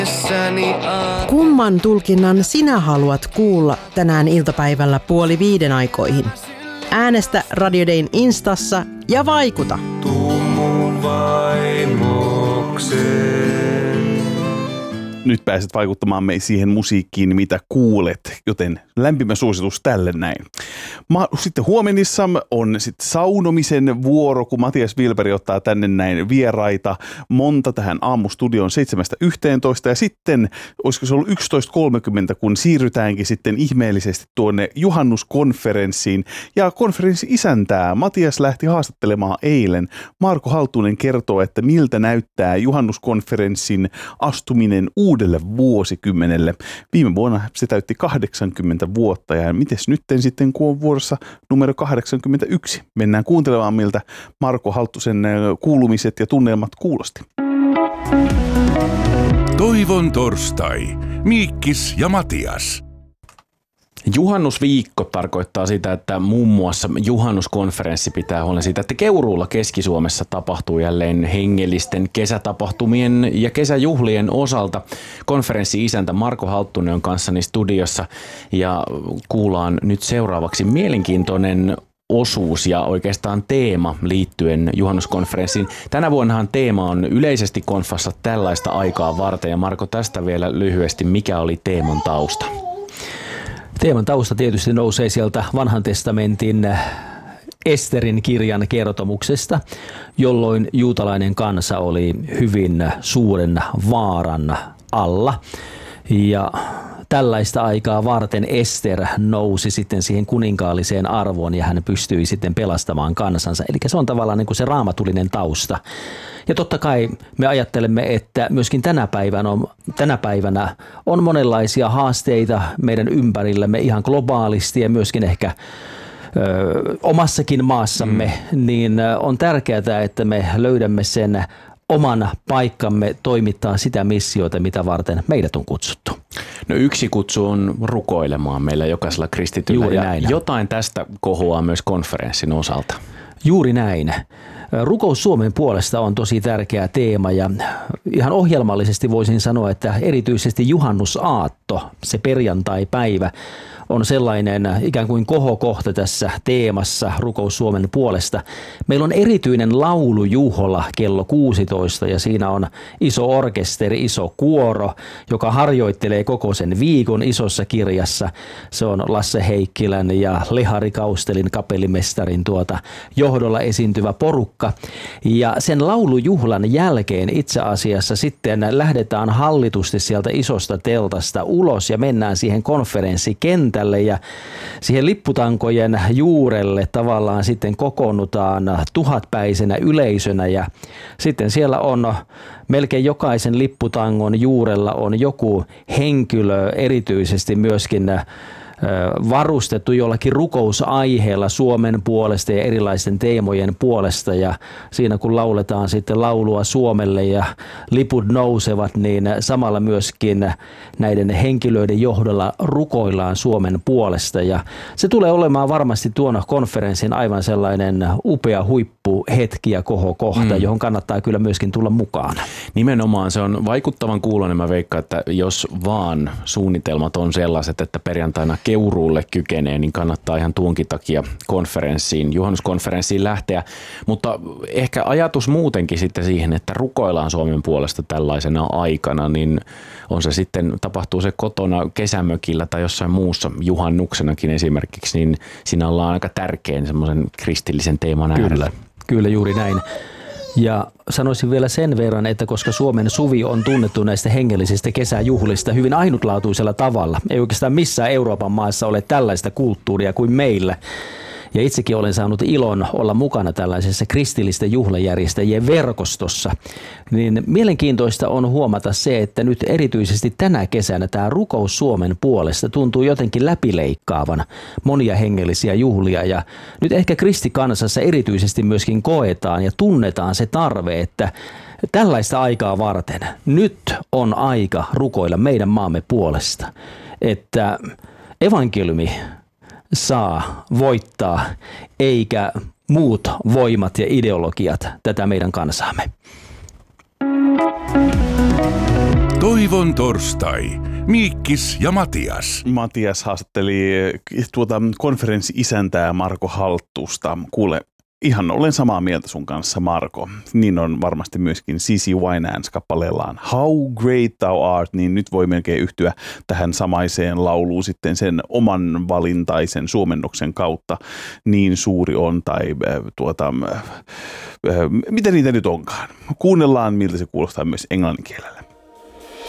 Kumman tulkinnan sinä haluat kuulla tänään iltapäivällä 4:30 aikoihin? Äänestä Radio Dayn Instassa ja vaikuta. Tuu mun vaimokseen. Nyt pääset vaikuttamaan siihen musiikkiin, mitä kuulet, joten lämpimä suositus tälle näin. Sitten huomenissa on sitten saunomisen vuoro, kun Matias Wilberg ottaa tänne näin vieraita monta tähän aamustudioon 7:11 ja sitten, olisiko se ollut 11:30, kun siirrytäänkin sitten ihmeellisesti tuonne juhannuskonferenssiin ja konferenssi isäntää. Matias lähti haastattelemaan eilen. Marko Halttunen kertoo, että miltä näyttää juhannuskonferenssin astuminen uudelle vuosikymmenelle. Viime vuonna se täytti 80 vuotta ja mites nytten sitten, kun on vuorossa numero 81. Mennään kuuntelemaan, miltä Marko Halttusen kuulumiset ja tunnelmat kuulosti. Toivon torstai. Miikkis ja Matias. Juhannusviikko tarkoittaa sitä, että muun muassa juhannuskonferenssi pitää huolen siitä, että Keuruulla Keski-Suomessa tapahtuu jälleen hengellisten kesätapahtumien ja kesäjuhlien osalta. Konferenssi-isäntä Marko Halttunen on kanssani studiossa ja kuullaan nyt seuraavaksi mielenkiintoinen osuus ja oikeastaan teema liittyen juhannuskonferenssiin. Tänä vuonnahan teema on yleisesti konfassa tällaista aikaa varten ja Marko, tästä vielä lyhyesti, mikä oli teeman tausta? Teeman tausta tietysti nousee sieltä Vanhan testamentin Esterin kirjan kertomuksesta, jolloin juutalainen kansa oli hyvin suuren vaaran alla. Ja tällaista aikaa varten Ester nousi sitten siihen kuninkaalliseen arvoon ja hän pystyi sitten pelastamaan kansansa. Eli se on tavallaan niin kuin se raamatullinen tausta. Ja totta kai me ajattelemme, että myöskin tänä päivänä on monenlaisia haasteita meidän ympärillämme ihan globaalisti ja myöskin ehkä omassakin maassamme, niin on tärkeää, että me löydämme sen oman paikkamme toimittaa sitä missiota, mitä varten meidät on kutsuttu. No yksi kutsu on rukoilemaan meillä jokaisella kristityllä. Juuri ja näin. Jotain tästä kohoaa myös konferenssin osalta. Juuri näin. Rukous Suomen puolesta on tosi tärkeä teema ja ihan ohjelmallisesti voisin sanoa, että erityisesti juhannusaatto, se perjantai-päivä, on sellainen ikään kuin kohokohta tässä teemassa Rukous Suomen puolesta. Meillä on erityinen laulujuhla kello 16 ja siinä on iso orkesteri, iso kuoro, joka harjoittelee koko sen viikon isossa kirjassa. Se on Lasse Heikkilän ja Lehari Kaustelin kapellimestarin johdolla esiintyvä porukka. Ja sen laulujuhlan jälkeen itse asiassa sitten lähdetään hallitusti sieltä isosta teltasta ulos ja mennään siihen konferenssikentälle ja siihen lipputankojen juurelle tavallaan sitten kokoonnutaan tuhatpäisenä yleisönä ja sitten siellä on melkein jokaisen lipputangon juurella on joku henkilö erityisesti myöskin varustettu jollakin rukousaiheella Suomen puolesta ja erilaisten teemojen puolesta ja siinä kun lauletaan sitten laulua Suomelle ja liput nousevat, niin samalla myöskin näiden henkilöiden johdolla rukoillaan Suomen puolesta ja se tulee olemaan varmasti tuona konferenssin aivan sellainen upea huippuhetki ja kohokohta, johon kannattaa kyllä myöskin tulla mukaan. Nimenomaan se on vaikuttavan kuuloinen. Mä veikkaan, että jos vaan suunnitelmat on sellaiset, että perjantaina Keuruulle kykenee, niin kannattaa ihan tuonkin takia juhannuskonferenssiin lähteä. Mutta ehkä ajatus muutenkin sitten siihen, että rukoillaan Suomen puolesta tällaisena aikana, niin on se sitten, tapahtuu se kotona kesämökillä tai jossain muussa juhannuksenakin esimerkiksi, niin siinä ollaan aika tärkein semmoisen kristillisen teeman äärellä. Kyllä juuri näin. Ja sanoisin vielä sen verran, että koska Suomen suvi on tunnettu näistä hengellisistä kesäjuhlista hyvin ainutlaatuisella tavalla, ei oikeastaan missään Euroopan maassa ole tällaista kulttuuria kuin meillä. Ja itsekin olen saanut ilon olla mukana tällaisessa kristillisten juhlajärjestäjien verkostossa. Niin mielenkiintoista on huomata se, että nyt erityisesti tänä kesänä tämä Rukous Suomen puolesta tuntuu jotenkin läpileikkaavan monia hengellisiä juhlia. Ja nyt ehkä kristikansassa erityisesti myöskin koetaan ja tunnetaan se tarve, että tällaista aikaa varten nyt on aika rukoilla meidän maamme puolesta, että evankeliumi saa voittaa, eikä muut voimat ja ideologiat tätä meidän kansaamme. Toivon torstai. Miikkis ja Matias. Matias haastatteli konferenssi-isäntää Marko Halttusta. Kuule, ihan olen samaa mieltä sun kanssa, Marko. Niin on varmasti myöskin CeCe Winans kappaleellaan How Great Thou Art, niin nyt voi melkein yhtyä tähän samaiseen lauluun sitten sen oman valintaisen suomennoksen kautta. Niin suuri on, tai mitä niitä nyt onkaan. Kuunnellaan, miltä se kuulostaa myös englannin kielellä.